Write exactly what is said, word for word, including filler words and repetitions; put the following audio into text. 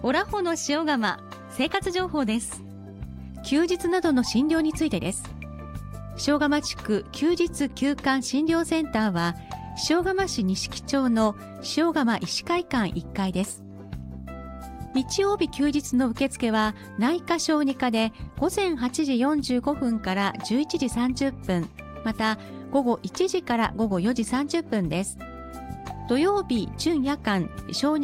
オラホの塩釜生活情報です。 休日などの診療についてです。塩釜地区休日休館診療センターは塩釜市錦町の塩釜医師会館いっかいです。日曜日休日の受付は内科小児科でごぜんはちじよんじゅうごふんからじゅういちじさんじゅっぷん、また午後いちじから午後よじさんじゅっぷんです。土曜日準夜間小児